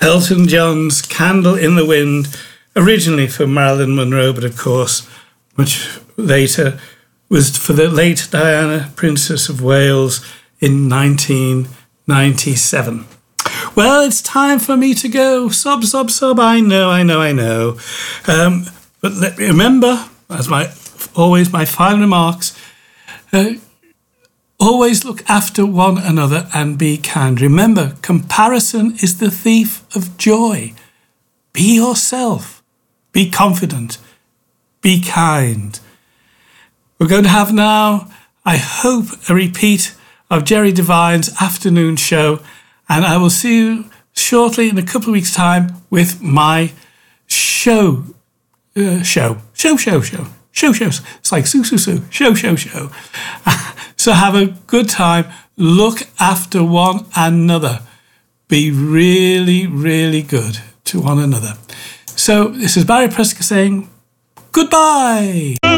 Elton John's Candle in the Wind, originally for Marilyn Monroe, but of course, much later, was for the late Diana, Princess of Wales, in 1997. Well, it's time for me to go. Sob, sob, sob. I know. But remember, as always my final remarks, always look after one another and be kind. Remember, comparison is the thief of joy. Be yourself. Be confident. Be kind. We're going to have now, I hope, a repeat of Jerry Devine's afternoon show, and I will see you shortly in a couple of weeks' time with my show. It's like show. So have a good time. Look after one another. Be really, really good to one another. So this is Barry Prescott saying goodbye.